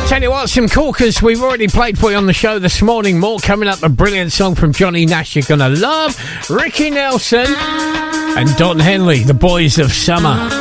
Tell you what, some corkers we've already played for you on the show this morning. More coming up. A brilliant song from Johnny Nash you're gonna love. Ricky Nelson and Don Henley, The Boys of Summer.